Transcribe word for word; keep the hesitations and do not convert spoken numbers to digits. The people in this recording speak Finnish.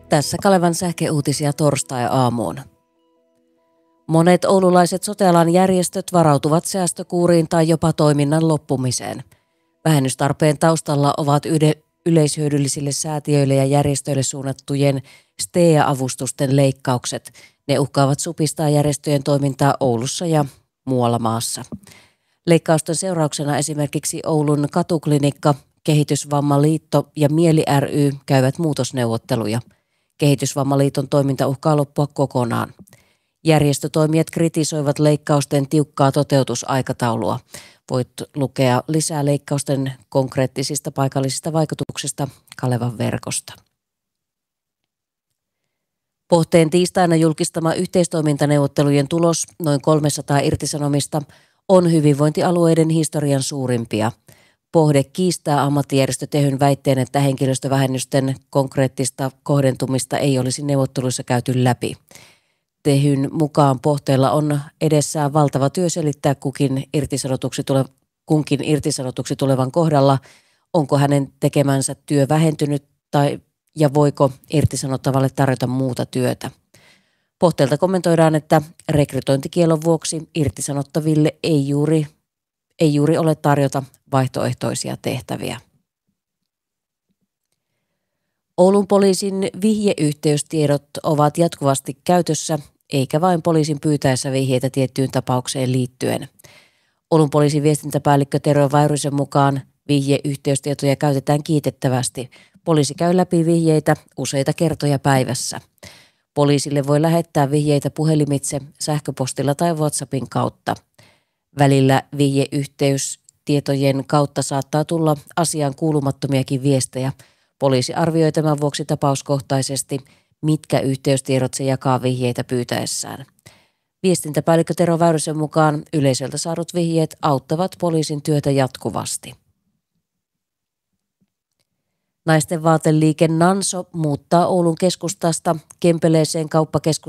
Tässä Kalevan sähkeuutisia torstai-aamuun. Monet oululaiset sote-alan järjestöt varautuvat säästökuuriin tai jopa toiminnan loppumiseen. Vähennystarpeen taustalla ovat yle- yleishyödyllisille säätiöille ja järjestöille suunnattujen S T E A-avustusten leikkaukset. Ne uhkaavat supistaa järjestöjen toimintaa Oulussa ja muualla maassa. Leikkausten seurauksena esimerkiksi Oulun Katuklinikka, Kehitysvammaliitto ja Mieli ry käyvät muutosneuvotteluja. Kehitysvammaliiton toiminta uhkaa loppua kokonaan. Järjestötoimijat kritisoivat leikkausten tiukkaa toteutusaikataulua. Voit lukea lisää leikkausten konkreettisista paikallisista vaikutuksista Kalevan verkosta. Pohteen tiistaina julkistama yhteistoimintaneuvottelujen tulos, noin kolmesataa irtisanomista, on hyvinvointialueiden historian suurimpia. Pohde kiistää ammattijärjestö Tehyn väitteen, että henkilöstövähennysten konkreettista kohdentumista ei olisi neuvotteluissa käyty läpi. Tehyn mukaan Pohteella on edessään valtava työ selittää kukin irtisanotuksi tule, kunkin irtisanotuksi tulevan kohdalla, onko hänen tekemänsä työ vähentynyt tai ja voiko irtisanottavalle tarjota muuta työtä. Pohteelta kommentoidaan, että rekrytointikielon vuoksi irtisanottaville ei juuri, ei juuri ole tarjota vaihtoehtoisia tehtäviä. Oulun poliisin vihjeyhteystiedot ovat jatkuvasti käytössä, eikä vain poliisin pyytäessä vihjeitä tiettyyn tapaukseen liittyen. Oulun poliisin viestintäpäällikkö Tero Väyrysen mukaan vihjeyhteystietoja käytetään kiitettävästi. Poliisi käy läpi vihjeitä useita kertoja päivässä. Poliisille voi lähettää vihjeitä puhelimitse, sähköpostilla tai WhatsAppin kautta. Välillä vihjeyhteystietojen kautta saattaa tulla asiaan kuulumattomiakin viestejä. Poliisi arvioi tämän vuoksi tapauskohtaisesti, mitkä yhteystiedot se jakaa vihjeitä pyytäessään. Viestintäpäällikkö Tero Väyrysen mukaan yleisöltä saadut vihjeet auttavat poliisin työtä jatkuvasti. Naisten vaateliike Nanso muuttaa Oulun keskustasta Kempeleeseen kauppakeskukseen